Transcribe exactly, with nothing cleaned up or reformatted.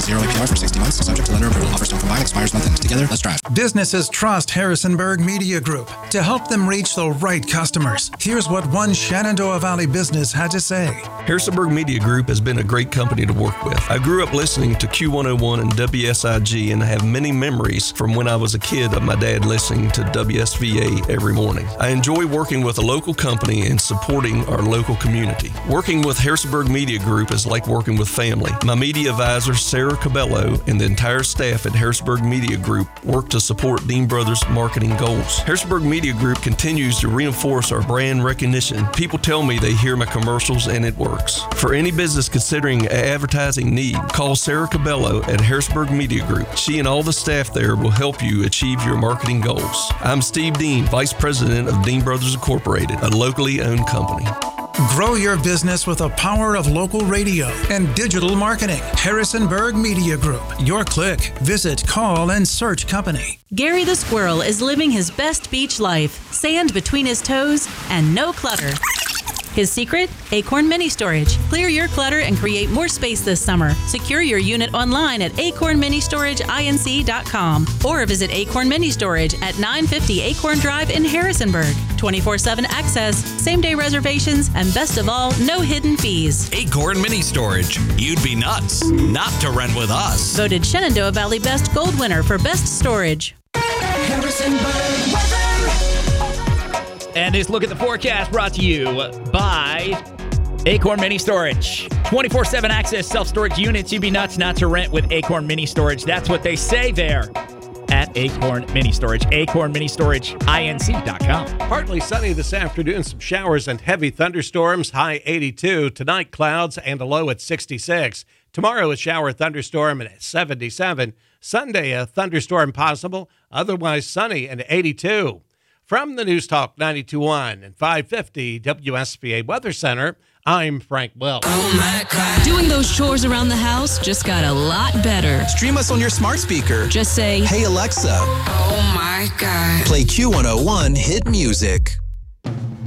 zero A P R for sixty months, subject to lender approval. Offers don't combine, expires month ends. Together, let's drive. Businesses trust Harrisonburg Media Group to help them reach the right customers. Here's what one Shenandoah Valley business had to say. Harrisonburg Media Group has been a great company to work with. I grew up listening to Q one oh one and W S I G and have many memories from when I was a kid of my dad listening to W S V A every morning. I enjoy working with a local company and supporting our local community. Working with Harrisonburg Media Group is like working with family. My media advisor, Sarah Cabello, and the entire staff at Harrisonburg Media Group work to support Dean Brothers' marketing goals. Harrisonburg Media Group continues to reinforce our brand recognition. People tell me they hear my commercials and it works. For any business considering an advertising need, call Sarah Cabello at Harrisonburg Media Group. She and all the staff there will help you achieve your marketing goals. I'm Steve Dean, Vice President of Dean Brothers Incorporated, a locally owned company. Grow your business with the power of local radio and digital marketing. Harrisonburg Media Group. Your click. Visit, call, and search company. Gary the squirrel is living his best beach life. Sand between his toes and no clutter. His secret? Acorn Mini Storage. Clear your clutter and create more space this summer. Secure your unit online at acorn mini storage inc dot com or visit Acorn Mini Storage at nine fifty Acorn Drive in Harrisonburg. twenty-four seven access, same-day reservations, and best of all, no hidden fees. Acorn Mini Storage. You'd be nuts not to rent with us. Voted Shenandoah Valley Best Gold winner for best storage. Harrisonburg weather. And this look at the forecast brought to you by Acorn Mini Storage. twenty-four seven access self-storage units. You'd be nuts not to rent with Acorn Mini Storage. That's what they say there at Acorn Mini Storage. acorn mini storage inc dot com. Partly sunny this afternoon. Some showers and heavy thunderstorms. High eighty-two. Tonight, clouds and a low at sixty-six. Tomorrow, a shower thunderstorm at seventy-seven. Sunday, a thunderstorm possible. Otherwise, sunny and eighty-two. From the News Talk ninety-two point one and five fifty W S V A Weather Center, I'm Frank Wells. Oh my God. Doing those chores around the house just got a lot better. Stream us on your smart speaker. Just say, "Hey Alexa." Oh my God. Play Q one oh one Hit Music.